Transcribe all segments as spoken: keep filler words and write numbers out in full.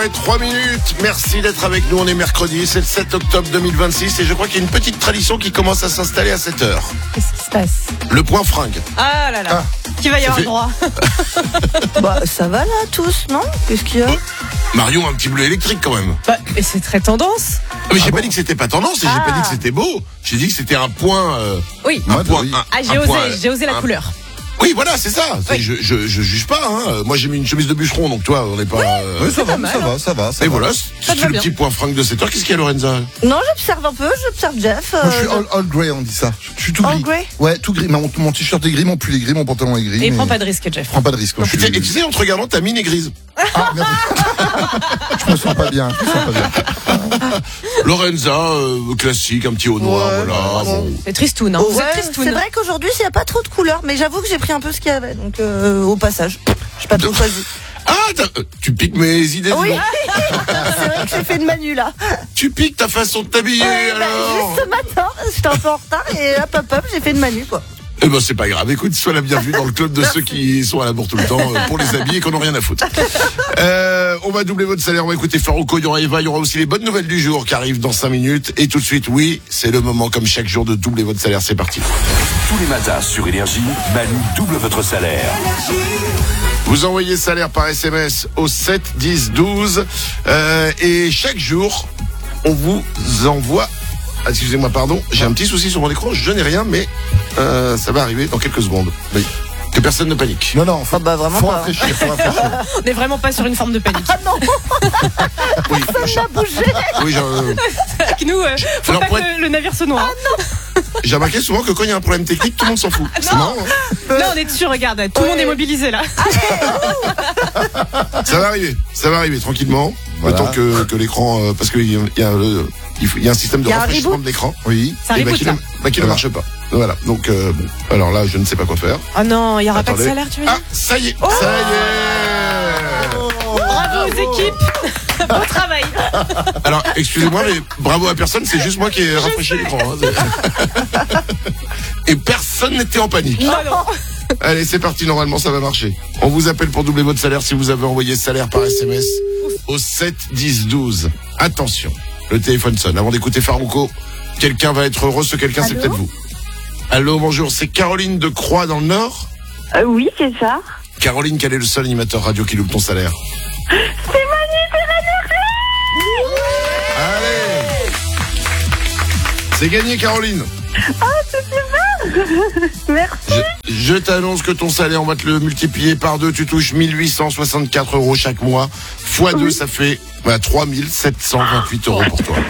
et trois minutes. Merci d'être avec nous. On est mercredi, c'est le sept octobre deux mille vingt-six et je crois qu'il y a une petite tradition qui commence à s'installer à cette heure. Qu'est-ce qui se passe? Le point fringue. Ah là là. Ah. Qui va y Ça avoir fait... droit? Bah ça va là tous, non? Qu'est-ce qu'il y a? Oh. Marion a un petit bleu électrique quand même. Bah, mais c'est très tendance. Ah, mais j'ai ah pas bon dit que c'était pas tendance et ah. j'ai pas dit que c'était beau. J'ai dit que c'était un point. Euh, oui. Un Moi, point. oui. Un, Ah j'ai un osé, point, j'ai osé la un... couleur. Oui, voilà, c'est ça. C'est, oui. je, je, je juge pas. Hein. Moi, j'ai mis une chemise de bûcheron, donc toi, on n'est pas. Oui, Euh... oui ça, va, mal, ça hein. va, ça va, ça Et va. voilà, Ça c'est te va le bien. petit point fringue de cette heure. Qu'est-ce qu'il y a, Lorenza? Non, j'observe un peu, j'observe Jeff. Euh, Moi, je suis all, all grey, on dit ça. Je suis tout All gris. grey Ouais, tout gris. Mon, mon t-shirt est gris, mon pull est gris, mon pantalon est gris. Et mais... prends pas de risque, Jeff. Prends pas de risque. Moi, je Et suis... tu sais, en te regardant, ta mine est grise. Ah, merde. Je me sens pas bien. Je me sens pas bien. Lorenza, euh, classique, un petit haut noir, Ouais, voilà. ouais. Bon. C'est tristoun, hein. Oh, Vous ouais, êtes tristoun. c'est vrai qu'aujourd'hui il n'y a pas trop de couleurs, mais j'avoue que j'ai pris un peu ce qu'il y avait, donc euh, au passage. J'ai pas trop choisi. Ah, t'as- euh, tu piques mes idées. Oui, dis donc. c'est vrai que j'ai fait une manu là. Tu piques ta façon de t'habiller Ouais, bah, alors. juste ce matin, j'étais un peu en retard et hop hop hop, j'ai fait une manu quoi. Eh ben c'est pas grave. Écoute, sois la bienvenue dans le club de ceux qui sont à la bourre tout le temps euh, pour les habiller et qu'on n'a rien à foutre. Euh, on va doubler votre salaire. On va écouter Farouko, il y aura Eva, il y aura aussi les bonnes nouvelles du jour qui arrivent dans cinq minutes. Et tout de suite, oui, c'est le moment comme chaque jour de doubler votre salaire. C'est parti. Tous les matins sur Énergie, Manu double votre salaire. Vous envoyez salaire par S M S au sept dix douze euh, et chaque jour, on vous envoie. Excusez-moi, pardon, j'ai un petit souci sur mon écran. Je n'ai rien, mais euh, ça va arriver dans quelques secondes. Oui. Que personne ne panique. Non, non, faut, Ah bah vraiment faut pas. rafraîchir, faut rafraîchir. On n'est vraiment pas sur une forme de panique. Ah non, Oui, ça m'a bougé. oui, j'ai, euh, Avec nous, euh, faut Alors, pas pour que être- le, le navire se noie. j'ai remarqué souvent que quand il y a un problème technique, tout le monde s'en fout. C'est non. marrant, hein. Là, on est dessus, regarde. Tout le monde est mobilisé là. Ça va arriver, ça va arriver tranquillement. Voilà. Le temps que, que l'écran, euh, parce qu'il y a, il y, a, le- il faut- il y a un système de Il y a un rafraîchissement reboot. de l'écran. Oui. Ça Et bah, reboot qui, là. ne, bah, qui ne Voilà. marche pas. Voilà. Donc, euh, bon. Alors là, je ne sais pas quoi faire. Oh non, il y aura pas de Attendez. salaire, tu veux Ah, dire? ça y est, Oh. ça y est. Bravo aux équipes. Bon travail. Alors, excusez-moi, mais bravo à personne, c'est juste moi qui ai rafraîchi l'écran. Hein. Et personne n'était en panique. Non, non. Allez, c'est parti, normalement ça va marcher. On vous appelle pour doubler votre salaire si vous avez envoyé salaire par S M S au sept dix douze. Attention, le téléphone sonne. Avant d'écouter Farouko, quelqu'un va être heureux, ce quelqu'un c'est Allô peut-être vous. Allô, bonjour, c'est Caroline de Croix dans le Nord. Euh, oui, c'est ça. Caroline, quel est le seul animateur radio qui loupe ton salaire? Allez, c'est gagné, Caroline. Merci. Je, je t'annonce que ton salaire, on va te le multiplier par deux. Tu touches mille huit cent soixante-quatre euros chaque mois. Fois deux, ça fait bah, trois mille sept cent vingt-huit euros pour toi.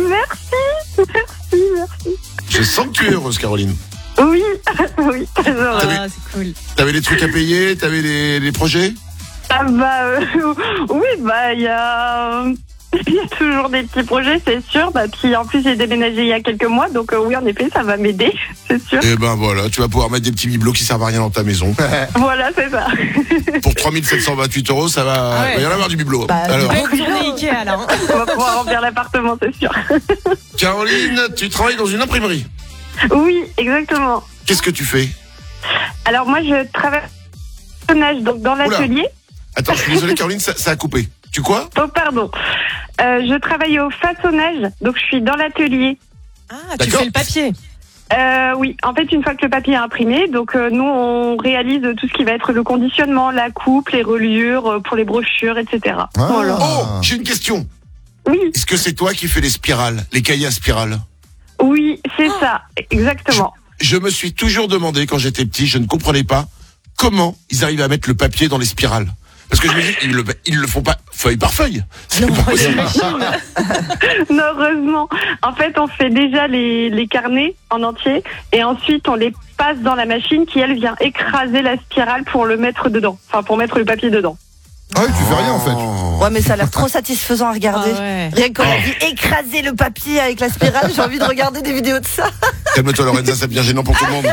Merci. Merci, merci. Je sens que tu es heureuse, Caroline. Oui, oui, très heureux. Ah, c'est cool. T'avais les trucs à payer, t'avais les, les projets. Ah bah euh, oui, bah il y a il y a toujours des petits projets, c'est sûr. Bah puis en plus j'ai déménagé il y a quelques mois, donc euh, oui en effet ça va m'aider, c'est sûr. Et ben voilà, tu vas pouvoir mettre des petits bibelots qui servent à rien dans ta maison. Voilà, c'est ça. Pour trois mille sept cent vingt-huit euros, ça va. Ah ouais. Il va y en avoir du bibelot. Bah, Alors, Belle journée Ikea là. Hein. On va pouvoir remplir l'appartement, c'est sûr. Caroline, tu travailles dans une imprimerie. Oui, exactement. Qu'est-ce que tu fais? Alors moi je travaille au façonnage, donc dans l'atelier. Attends, je suis désolé, Caroline, ça, ça a coupé. Tu quoi? Oh pardon. Euh, je travaille au façonnage, donc je suis dans l'atelier. Ah, tu D'accord. fais le papier. Euh, oui, en fait, une fois que le papier est imprimé, donc euh, nous, on réalise tout ce qui va être le conditionnement, la coupe, les reliures euh, pour les brochures, et cetera. Ah. Voilà. Oh, j'ai une question. Oui, Est-ce que c'est toi qui fais les spirales, les cahiers à spirales? oui, c'est ça, exactement. Je me suis toujours demandé, quand j'étais petit, je ne comprenais pas comment ils arrivent à mettre le papier dans les spirales. Parce que je me dis, ils le, ils le font pas feuille par feuille. C'est Non, pas possible. j'imagine. Non, heureusement. En fait, on fait déjà les, les carnets en entier et ensuite on les passe dans la machine qui, elle, vient écraser la spirale pour le mettre dedans. Enfin, pour mettre le papier dedans. Ah oui, tu fais rien en fait. Oh. Ouais mais ça a l'air trop satisfaisant à regarder. Ah ouais. Rien qu'on a dit écraser le papier avec la spirale, j'ai envie de regarder des vidéos de ça. Calme-toi, Lorenza, c'est bien gênant pour tout le monde.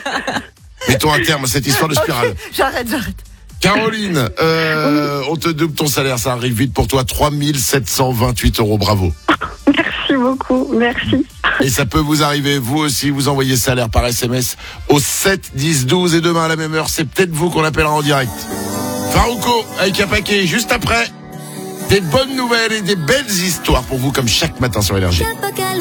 Mettons un terme à cette histoire de spirale. Ok, j'arrête, j'arrête. Caroline, euh, on te double ton salaire, ça arrive vite pour toi, trois mille sept cent vingt-huit euros, bravo. Merci beaucoup, merci. Et ça peut vous arriver, vous aussi, vous envoyez salaire par S M S au sept dix douze et demain à la même heure, c'est peut-être vous qu'on appellera en direct. Farouko avec un paquet juste après. Des bonnes nouvelles et des belles histoires pour vous comme chaque matin sur Énergie.